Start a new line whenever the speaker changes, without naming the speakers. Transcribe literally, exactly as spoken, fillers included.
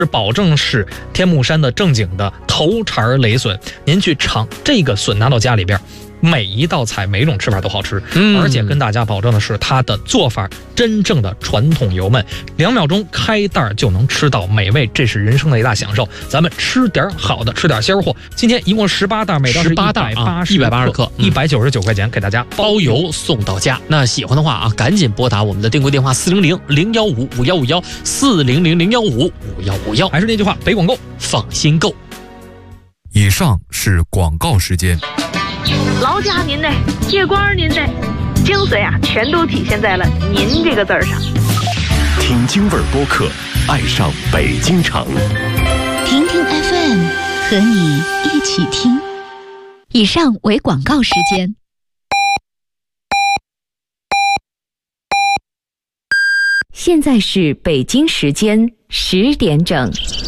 保证是天目山的正经的头茬雷笋。您去尝这个笋，拿到家里边，每一道菜每一种吃法都好吃，嗯，而且跟大家保证的是它的做法真正的传统油焖，两秒钟开袋就能吃到美味，这是人生的一大享受。咱们吃点好的，吃点鲜货。今天一共十八袋，每袋是一百八十
一百八十克，
一百九十九块钱，给大家
包邮送到家。那喜欢的话啊，赶紧拨打我们的订购电话四零零零幺五五幺五幺四零零零幺五五幺五幺。
还是那句话，北广购，
放心购。
以上是广告时间。
劳驾您的，夜光您的，精髓啊，全都体现在了“您”这个字儿上。
听京味儿播客，爱上北京城。
听听 F M， 和你一起听。以上为广告时间。现在是北京时间十点整。